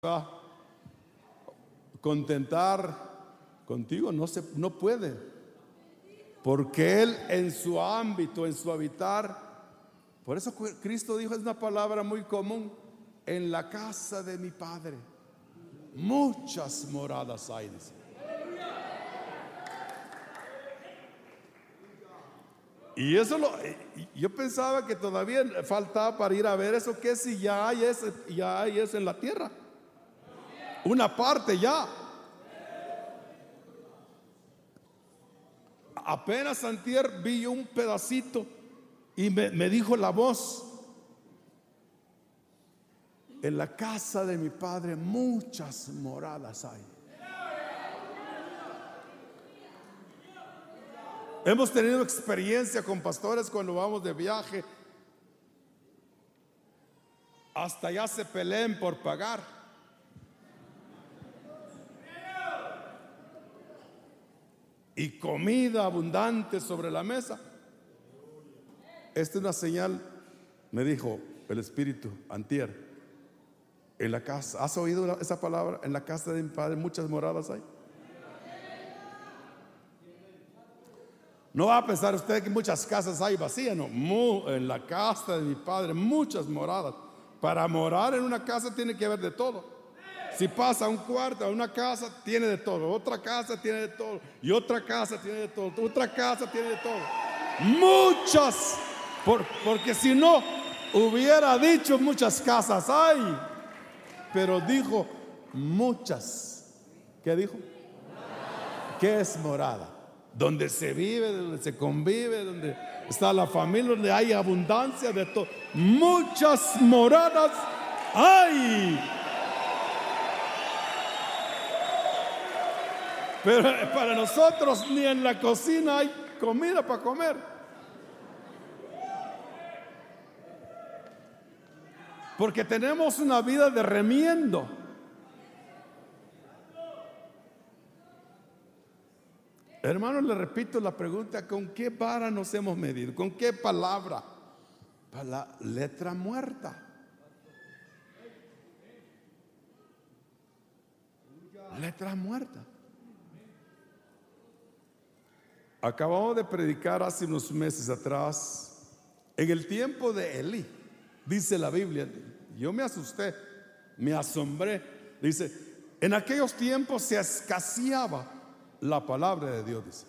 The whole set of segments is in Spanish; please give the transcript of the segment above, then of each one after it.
va a contentar contigo, no puede, porque Él en su ámbito, en su habitar. Por eso Cristo dijo, es una palabra muy común: en la casa de mi Padre muchas moradas hay, dice. Y eso yo pensaba que todavía faltaba para ir a ver eso, que si ya hay eso en la tierra, una parte ya. Apenas antier vi un pedacito y me dijo la voz: en la casa de mi Padre muchas moradas hay. Hemos tenido experiencia con pastores cuando vamos de viaje, hasta ya se peleen por pagar. Y comida abundante sobre la mesa. Esta es una señal, me dijo el Espíritu antier. En la casa, ¿has oído esa palabra? En la casa de mi Padre muchas moradas hay. No va a pensar usted que muchas casas hay vacías, no. En la casa de mi Padre muchas moradas. Para morar en una casa tiene que haber de todo. Si pasa a un cuarto, a una casa, tiene de todo. Otra casa tiene de todo. Y otra casa tiene de todo. Otra casa tiene de todo. Muchas. Porque si no, hubiera dicho muchas casas hay. Pero dijo muchas. ¿Qué dijo? ¿Qué es morada? Donde se vive, donde se convive, donde está la familia, donde hay abundancia de todo. Muchas moradas hay. Pero para nosotros ni en la cocina hay comida para comer. Porque tenemos una vida de remiendo. Hermanos, le repito la pregunta: ¿con qué vara nos hemos medido? ¿Con qué palabra? Para la letra muerta. Letra muerta. Acabamos de predicar hace unos meses atrás, en el tiempo de Elí. Dice la Biblia, yo me asusté, me asombré. Dice, en aquellos tiempos se escaseaba la palabra de Dios, dice.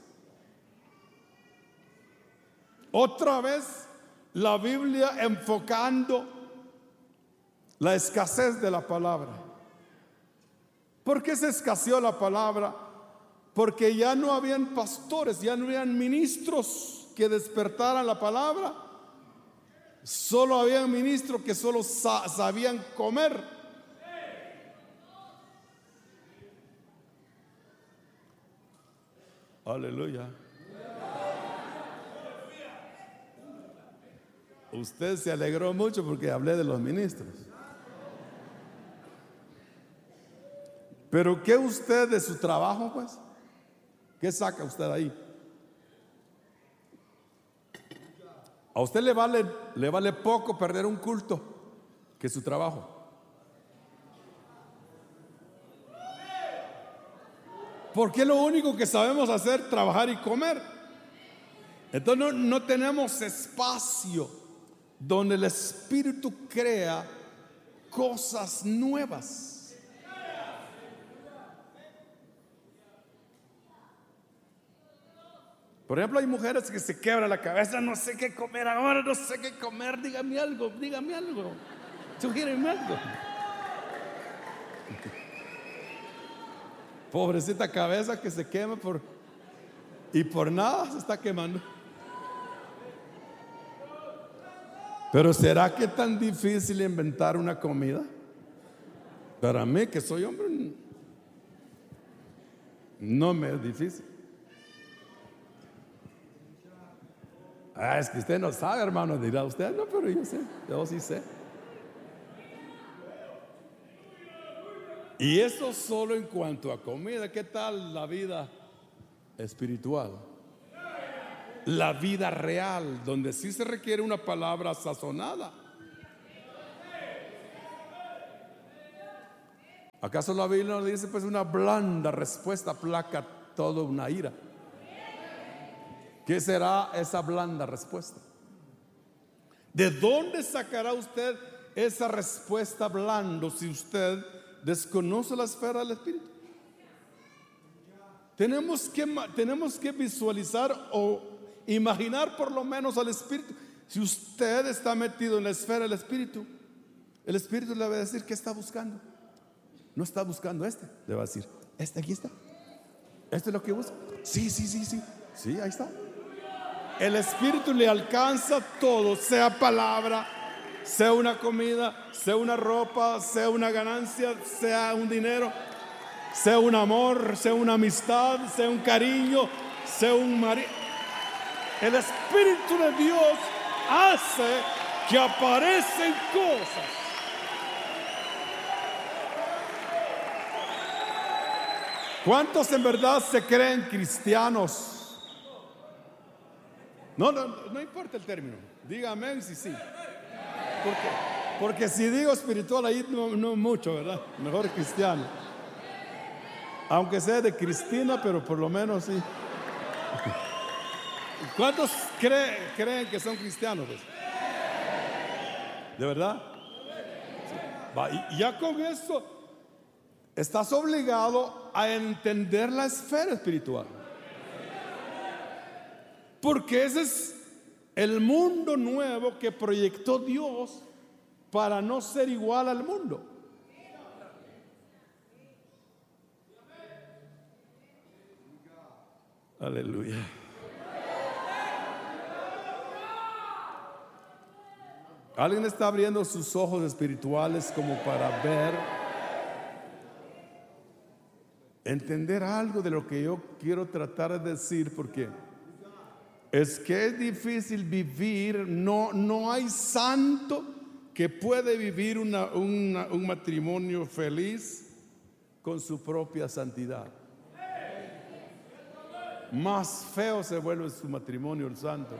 Otra vez la Biblia enfocando la escasez de la palabra. ¿Por qué se escaseó la palabra? Porque ya no habían pastores, ya no habían ministros que despertaran la palabra. Solo habían ministros que solo sabían comer. Aleluya. Usted se alegró mucho porque hablé de los ministros. Pero ¿qué usted de su trabajo, pues? ¿Qué saca usted ahí? A usted le vale poco perder un culto que su trabajo. Porque lo único que sabemos hacer, trabajar y comer. Entonces no tenemos espacio donde el Espíritu crea cosas nuevas. Por ejemplo, hay mujeres que se quebran la cabeza: no sé qué comer ahora, no sé qué comer, dígame algo, sugiéreme algo. Pobrecita cabeza que se quema y por nada se está quemando. Pero ¿será que es tan difícil inventar una comida? Para mí, que soy hombre, no me es difícil. Es que usted no sabe, hermano, dirá usted. No, pero yo sé, yo sí sé. Y eso solo en cuanto a comida. ¿Qué tal la vida espiritual? La vida real, donde sí se requiere una palabra sazonada. ¿Acaso la Biblia nos dice pues una blanda respuesta aplaca toda una ira? ¿Qué será esa blanda respuesta? ¿De dónde sacará usted esa respuesta blanda si usted desconoce la esfera del Espíritu? Tenemos que visualizar o imaginar por lo menos al Espíritu. Si usted está metido en la esfera del Espíritu, el Espíritu le va a decir: ¿qué está buscando? No está buscando este, le va a decir: este aquí está. ¿Este es lo que busca? Sí, ahí está. El Espíritu le alcanza todo, sea palabra, sea una comida, sea una ropa, sea una ganancia, sea un dinero, sea un amor, sea una amistad, sea un cariño, sea un marido. El Espíritu de Dios hace que aparecen cosas. ¿Cuántos en verdad se creen cristianos? No importa el término, dígame si sí. Porque si digo espiritual ahí no mucho, ¿verdad? Mejor cristiano. Aunque sea de Cristina, pero por lo menos sí. ¿Cuántos creen que son cristianos? Pues? ¿De verdad? Sí. Y ya con eso estás obligado a entender la esfera espiritual. Porque ese es el mundo nuevo que proyectó Dios para no ser igual al mundo. Aleluya. Alguien está abriendo sus ojos espirituales como para ver, entender algo de lo que yo quiero tratar de decir, porque es que es difícil vivir, no hay santo que puede vivir un matrimonio feliz con su propia santidad. Más feo se vuelve su matrimonio el santo.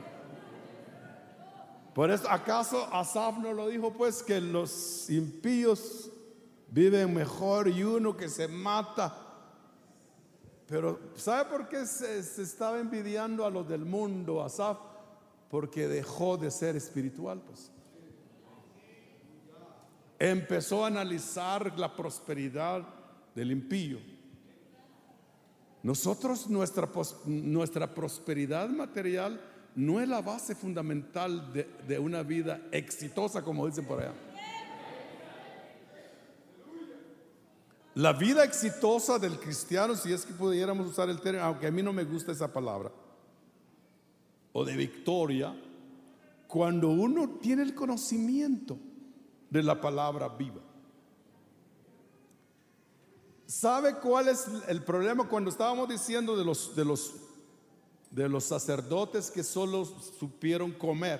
Por eso, ¿acaso Asaf no lo dijo pues que los impíos viven mejor y uno que se mata? Pero ¿sabe por qué se estaba envidiando a los del mundo, Asaf? Porque dejó de ser espiritual, pues. Empezó a analizar la prosperidad del impío. Nosotros, nuestra prosperidad material no es la base fundamental de una vida exitosa, como dicen por allá. La vida exitosa del cristiano, si es que pudiéramos usar el término, aunque a mí no me gusta esa palabra, o de victoria, cuando uno tiene el conocimiento de la palabra viva. ¿Sabe cuál es el problema? Cuando estábamos diciendo de los sacerdotes que solo supieron comer.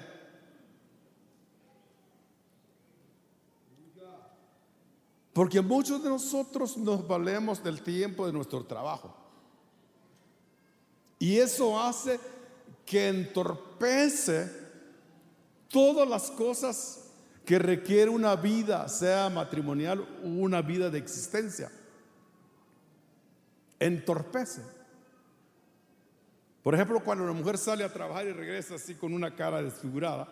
Porque muchos de nosotros nos valemos del tiempo de nuestro trabajo. Y eso hace que entorpece todas las cosas que requiere una vida, sea matrimonial o una vida de existencia. Entorpece. Por ejemplo, cuando una mujer sale a trabajar y regresa así con una cara desfigurada,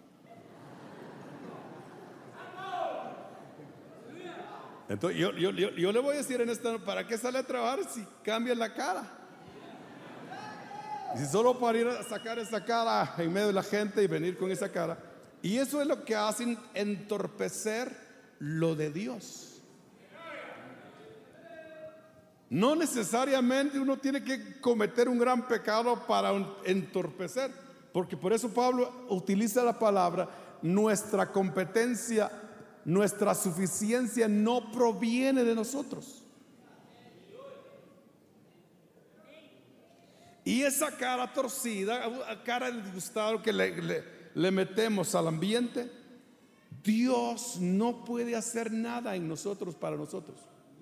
entonces yo le voy a decir en esta: ¿para qué sale a trabajar si cambia la cara? Y si solo para ir a sacar esa cara en medio de la gente y venir con esa cara. Y eso es lo que hace entorpecer lo de Dios. No necesariamente uno tiene que cometer un gran pecado para entorpecer, porque por eso Pablo utiliza la palabra: nuestra competencia, nuestra suficiencia no proviene de nosotros. Y esa cara torcida, cara disgustada que le metemos al ambiente, Dios no puede hacer nada en nosotros para nosotros.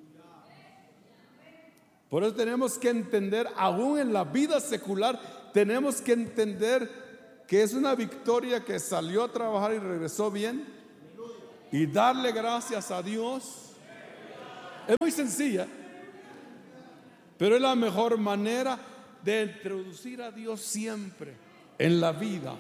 Por eso tenemos que entender, aún en la vida secular, tenemos que entender que es una victoria que salió a trabajar y regresó bien, y darle gracias a Dios Es muy sencilla, pero es la mejor manera de introducir a Dios siempre en la vida.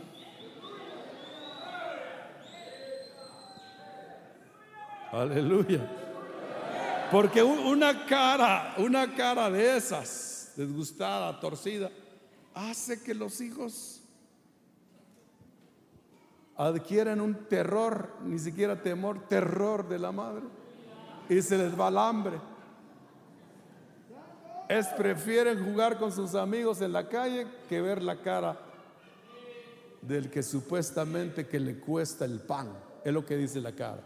Aleluya. Porque una cara de esas, disgustada, torcida, hace que los hijos adquieran un terror, ni siquiera temor, terror de la madre, y se les va el hambre. Prefieren jugar con sus amigos en la calle que ver la cara del que supuestamente que le cuesta el pan. Es lo que dice la cara.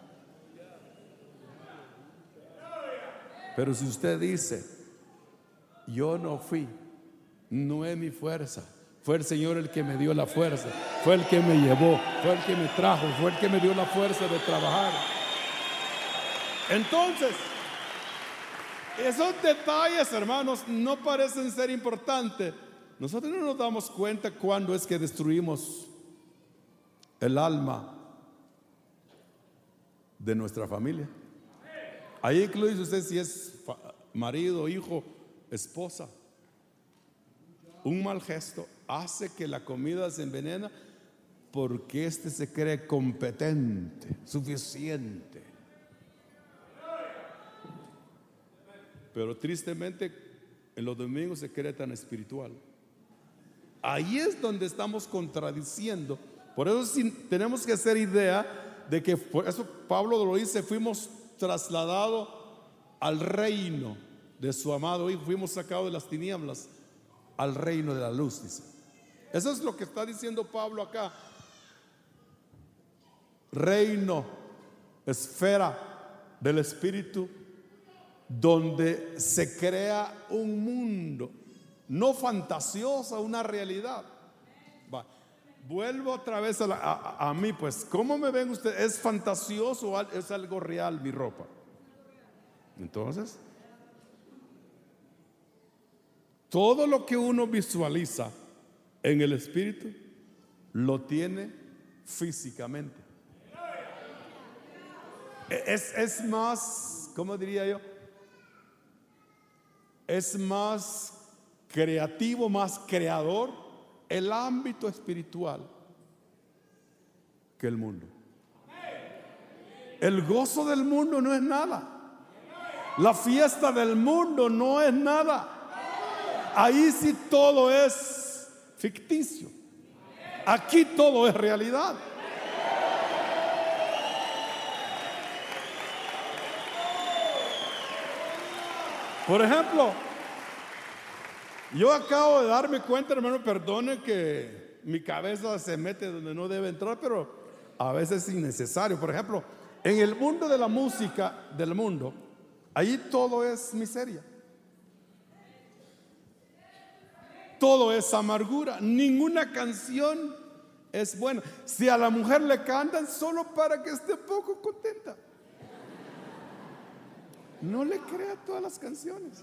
Pero si usted dice, yo no fui, no es mi fuerza, fue el Señor el que me dio la fuerza, fue el que me llevó, fue el que me trajo, fue el que me dio la fuerza de trabajar. Entonces, esos detalles, hermanos, no parecen ser importantes. Nosotros no nos damos cuenta cuándo es que destruimos el alma de nuestra familia. Ahí incluye usted si es marido, hijo, esposa. Un mal gesto hace que la comida se envenena porque se cree competente, suficiente. Pero tristemente en los domingos se cree tan espiritual. Ahí es donde estamos contradiciendo. Por eso sí, tenemos que hacer idea de que, por eso Pablo lo dice, fuimos trasladados al reino de su amado Hijo, fuimos sacados de las tinieblas al reino de la luz, dice. Eso es lo que está diciendo Pablo acá. Reino, esfera del Espíritu, donde se crea un mundo, no fantasioso, una realidad. Vuelvo otra vez a mí, pues, ¿cómo me ven ustedes? ¿Es fantasioso o es algo real mi ropa? Entonces, todo lo que uno visualiza en el espíritu, lo tiene físicamente. Es más, ¿cómo diría yo? Es más creativo, más creador el ámbito espiritual que el mundo. El gozo del mundo no es nada. La fiesta del mundo no es nada. Ahí sí todo es ficticio. Aquí todo es realidad. Por ejemplo, yo acabo de darme cuenta, hermano, perdone que mi cabeza se mete donde no debe entrar, pero a veces es innecesario. Por ejemplo, en el mundo de la música del mundo, ahí todo es miseria. Todo es amargura. Ninguna canción es buena. Si a la mujer le cantan solo para que esté poco contenta, no le crea todas las canciones.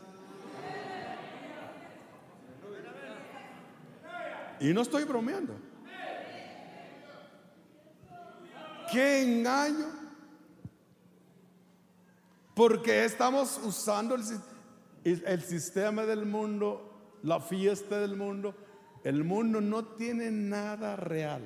Y no estoy bromeando. ¡Qué engaño! Porque estamos usando el sistema del mundo, la fiesta del mundo. El mundo no tiene nada real.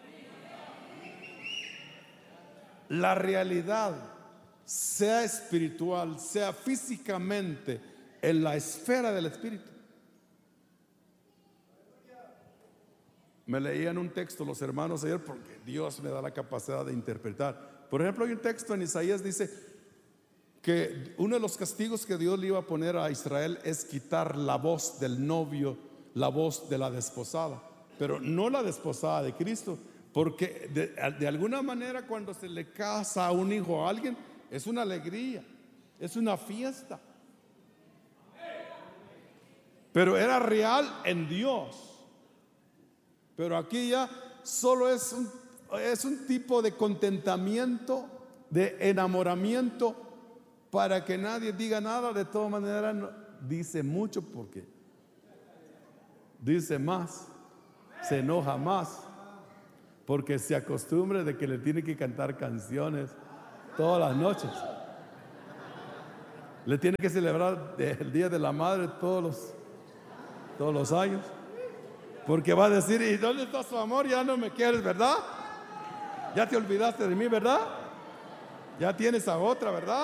La realidad, sea espiritual, sea físicamente, en la esfera del espíritu. Me leían un texto los hermanos ayer, porque Dios me da la capacidad de interpretar. Por ejemplo, hay un texto en Isaías, dice que uno de los castigos que Dios le iba a poner a Israel es quitar la voz del novio, la voz de la desposada, pero no la desposada de Cristo, porque de alguna manera cuando se le casa a un hijo a alguien, es una alegría, es una fiesta, pero era real en Dios. Pero aquí ya solo es un tipo de contentamiento, de enamoramiento, para que nadie diga nada. De todas maneras no, dice mucho, porque dice más, se enoja más, porque se acostumbra de que le tiene que cantar canciones todas las noches. Le tiene que celebrar el Día de la Madre todos los años. Porque va a decir, ¿y dónde está su amor? Ya no me quieres, ¿verdad? Ya te olvidaste de mí, ¿verdad? Ya tienes a otra, ¿verdad?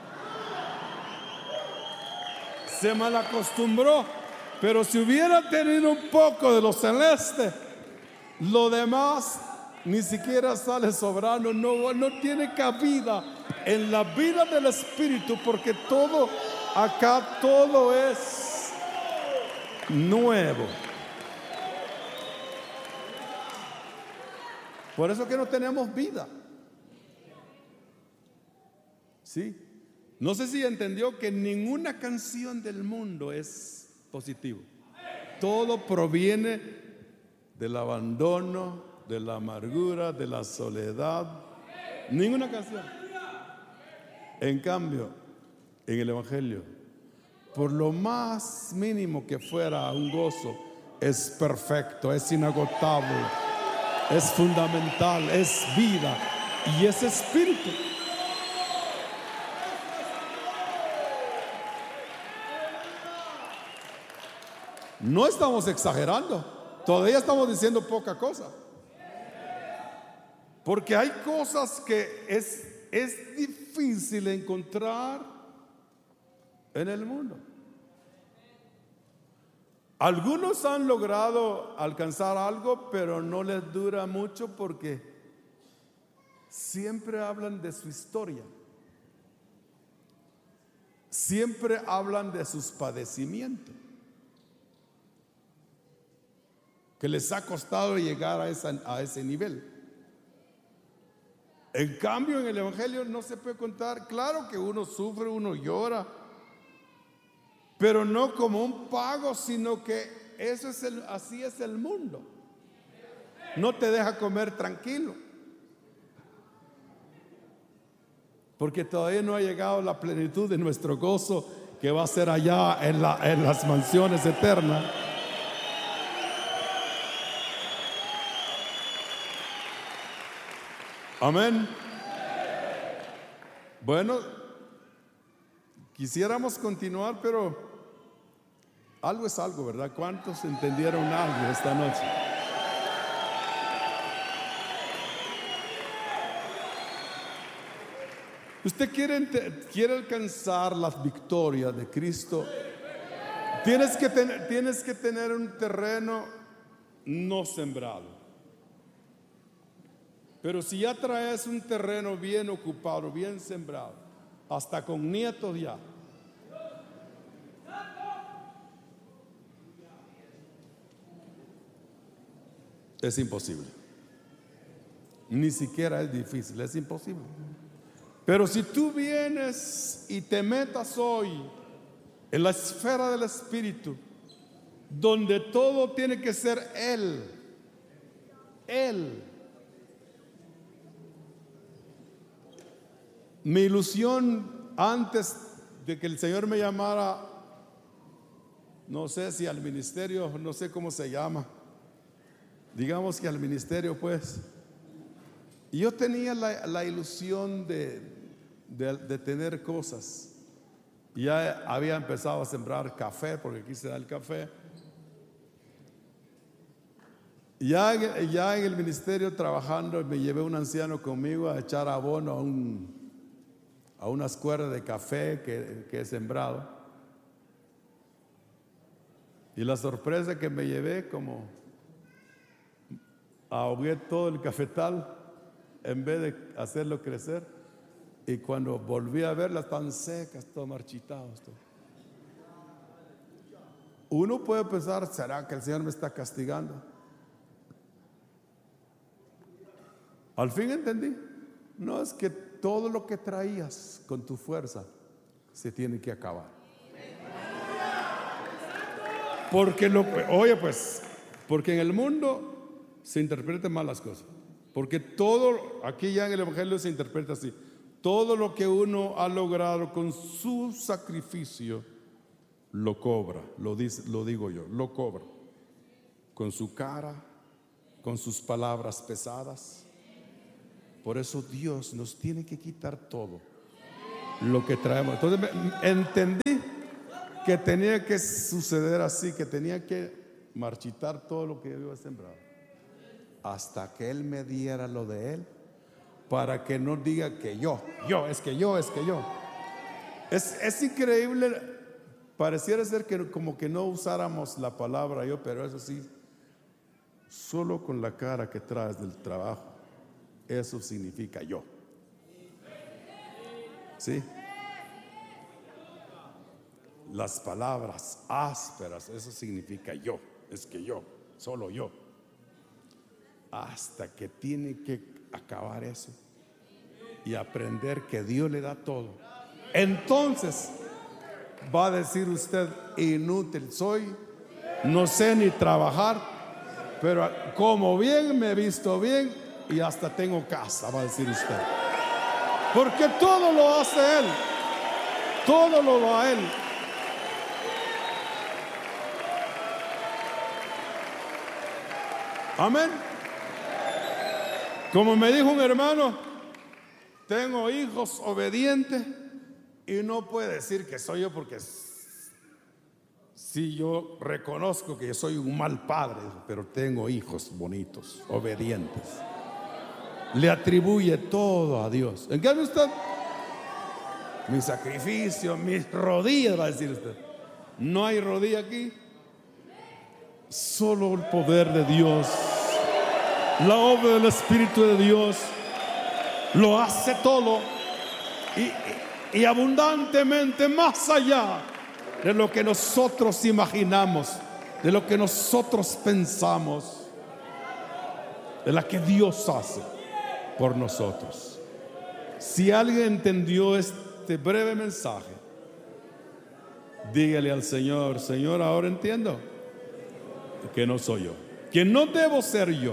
Se malacostumbró. Pero si hubiera tenido un poco de lo celeste, lo demás ni siquiera sale sobrando, no tiene cabida en la vida del Espíritu, porque todo acá, todo es nuevo. Por eso que no tenemos vida. ¿Sí? No sé si entendió que ninguna canción del mundo es positivo. Todo proviene del abandono, de la amargura, de la soledad. Ninguna canción. En cambio, en el Evangelio, por lo más mínimo que fuera un gozo, es perfecto, es inagotable, es fundamental, es vida y es espíritu. No estamos exagerando, todavía estamos diciendo poca cosa. Porque hay cosas que es difícil encontrar en el mundo. Algunos han logrado alcanzar algo, pero no les dura mucho porque siempre hablan de su historia. Siempre hablan de sus padecimientos, que les ha costado llegar a ese nivel. En cambio, en el Evangelio no se puede contar. Claro que uno sufre, uno llora, pero no como un pago, sino que así es el mundo. No te deja comer tranquilo, porque todavía no ha llegado la plenitud de nuestro gozo, que va a ser allá en las mansiones eternas. Amén. Bueno, quisiéramos continuar, pero algo es algo, ¿verdad? ¿Cuántos entendieron algo esta noche? Usted quiere alcanzar las victorias de Cristo. Tienes que tener un terreno no sembrado. Pero si ya traes un terreno bien ocupado, bien sembrado, hasta con nietos ya, es imposible. Ni siquiera es difícil, es imposible. Pero si tú vienes y te metas hoy en la esfera del Espíritu, donde todo tiene que ser Él. Mi ilusión antes de que el Señor me llamara, no sé si al ministerio, no sé cómo se llama, digamos que al ministerio, pues, y yo tenía la ilusión de tener cosas. Ya había empezado a sembrar café, porque aquí se da el café. Ya en el ministerio trabajando, me llevé un anciano conmigo a echar abono a unas cuerdas de café que he sembrado. Y la sorpresa que me llevé, como ahogué todo el cafetal en vez de hacerlo crecer. Y cuando volví a verlas, están secas, todo marchitados. Todo. Uno puede pensar, ¿será que el Señor me está castigando? Al fin entendí. No, es que todo lo que traías con tu fuerza se tiene que acabar. Porque porque en el mundo se interpretan mal las cosas. Porque todo, aquí ya en el Evangelio se interpreta así: todo lo que uno ha logrado con su sacrificio, lo cobra, lo digo yo, lo cobra. Con su cara, con sus palabras pesadas. Por eso Dios nos tiene que quitar todo lo que traemos. Entonces entendí que tenía que suceder así, que tenía que marchitar todo lo que yo había sembrado, hasta que Él me diera lo de Él, para que no diga que yo. Es increíble, pareciera ser que como que no usáramos la palabra yo, pero eso sí, solo con la cara que traes del trabajo, eso significa yo. ¿Sí? Las palabras ásperas, eso significa yo, es que yo, solo yo. Hasta que tiene que acabar eso y aprender que Dios le da todo. Entonces va a decir usted: inútil soy, no sé ni trabajar, pero como bien, me he visto bien y hasta tengo casa, va a decir usted. Porque todo lo hace Él, todo lo da Él. Amén. Como me dijo un hermano, tengo hijos obedientes y no puede decir que soy yo, porque sí, yo reconozco que soy un mal padre, pero tengo hijos bonitos, obedientes. Le atribuye todo a Dios. ¿En cambio usted? Mi sacrificio, mis rodillas, va a decir usted. No hay rodilla aquí. Solo el poder de Dios, la obra del Espíritu de Dios lo hace todo y abundantemente, más allá de lo que nosotros imaginamos, de lo que nosotros pensamos, de la que Dios hace por nosotros. Si alguien entendió este breve mensaje, dígale al Señor: Señor, ahora entiendo que no soy yo, que no debo ser yo.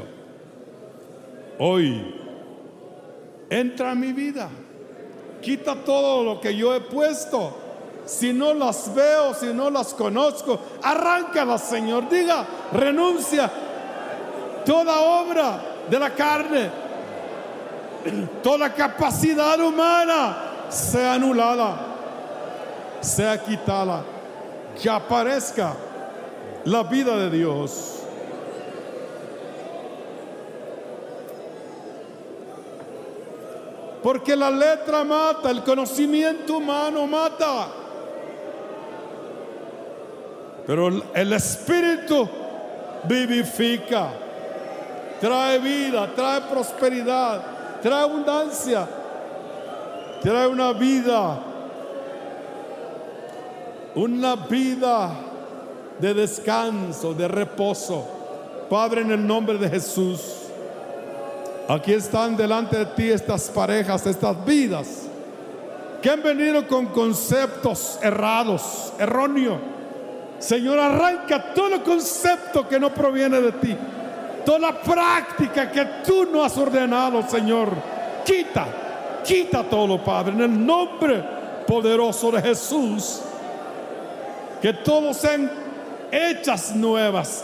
Hoy entra a mi vida, quita todo lo que yo he puesto. Si no las veo, si no las conozco, arráncalas, Señor. Diga: renuncia toda obra de la carne, toda capacidad humana sea anulada, sea quitada, que aparezca la vida de Dios. Porque la letra mata, el conocimiento humano mata, pero el Espíritu vivifica, trae vida, trae prosperidad, trae abundancia, trae una vida de descanso, de reposo. Padre, en el nombre de Jesús, aquí están delante de ti estas parejas, estas vidas que han venido con conceptos errados, erróneos. Señor, arranca todo concepto que no proviene de ti, toda práctica que tú no has ordenado, Señor. Quita todo, Padre, en el nombre poderoso de Jesús. Que todos sean hechas nuevas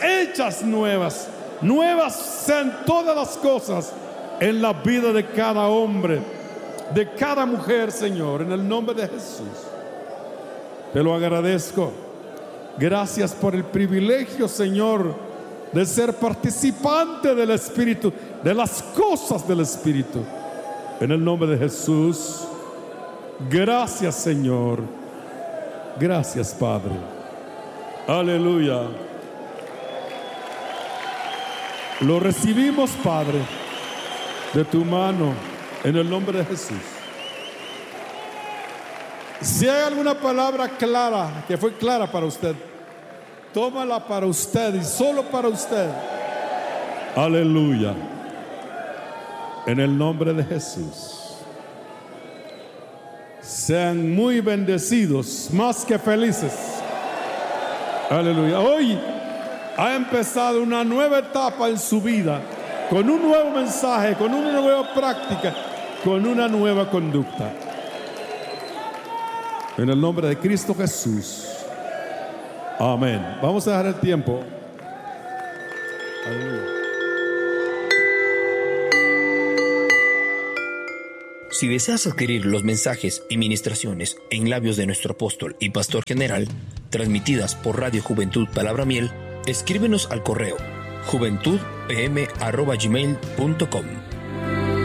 sean todas las cosas en la vida de cada hombre, de cada mujer, Señor, en el nombre de Jesús. Te lo agradezco. Gracias por el privilegio, Señor, de ser participante del Espíritu, de las cosas del Espíritu, en el nombre de Jesús. Gracias, Señor. Gracias, Padre. Aleluya. Lo recibimos, Padre, de tu mano, en el nombre de Jesús. Si hay alguna palabra clara, que fue clara para usted, tómala para usted y solo para usted. Aleluya. En el nombre de Jesús. Sean muy bendecidos, más que felices. Aleluya. Hoy ha empezado una nueva etapa en su vida, con un nuevo mensaje, con una nueva práctica, con una nueva conducta. En el nombre de Cristo Jesús. Amén. Vamos a dejar el tiempo. Aleluya. Si deseas adquirir los mensajes y ministraciones en labios de nuestro apóstol y pastor general, transmitidas por Radio Juventud Palabra Miel, escríbenos al correo juventudpm@gmail.com.